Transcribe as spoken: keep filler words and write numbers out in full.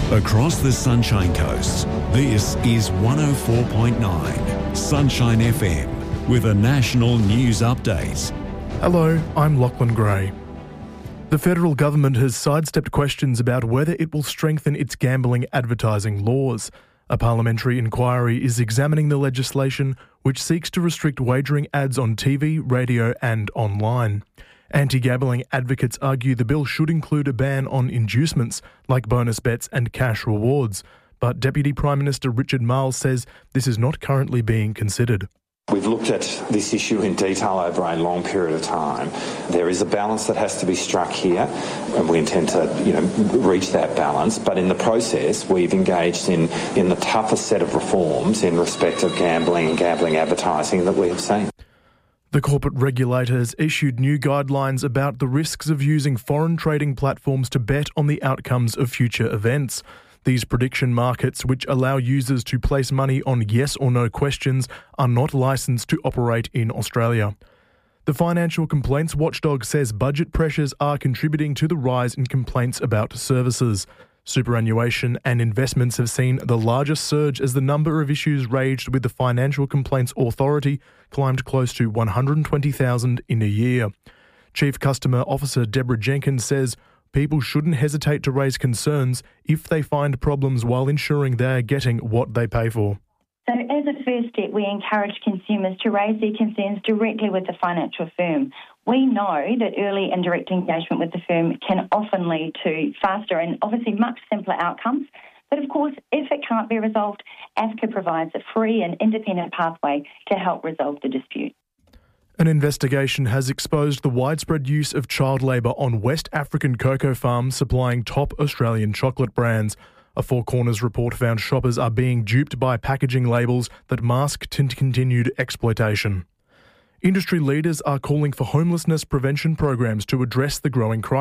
Across the Sunshine Coast, this is one oh four point nine Sunshine F M with a national news update. Hello, I'm Lachlan Gray. The federal government has sidestepped questions about whether it will strengthen its gambling advertising laws. A parliamentary inquiry is examining the legislation which seeks to restrict wagering ads on T V, radio and online. Anti-gambling advocates argue the bill should include a ban on inducements like bonus bets and cash rewards, but Deputy Prime Minister Richard Marles says this is not currently being considered. We've looked at this issue in detail over a long period of time. There is a balance that has to be struck here, and we intend to, you know, reach that balance. But in the process, we've engaged in, in the toughest set of reforms in respect of gambling and gambling advertising that we have seen. The corporate regulator has issued new guidelines about the risks of using foreign trading platforms to bet on the outcomes of future events. These prediction markets, which allow users to place money on yes or no questions, are not licensed to operate in Australia. The Financial Complaints Watchdog says budget pressures are contributing to the rise in complaints about services. Superannuation and investments have seen the largest surge as the number of issues raised with the Financial Complaints Authority climbed close to one hundred twenty thousand in a year. Chief Customer Officer Deborah Jenkins says people shouldn't hesitate to raise concerns if they find problems while ensuring they're getting what they pay for. So as a first step, we encourage consumers to raise their concerns directly with the financial firm. We know that early and direct engagement with the firm can often lead to faster and obviously much simpler outcomes. But of course, if it can't be resolved, AFCA provides a free and independent pathway to help resolve the dispute. An investigation has exposed the widespread use of child labour on West African cocoa farms supplying top Australian chocolate brands. A Four Corners report found shoppers are being duped by packaging labels that mask t- continued exploitation. Industry leaders are calling for homelessness prevention programs to address the growing crisis.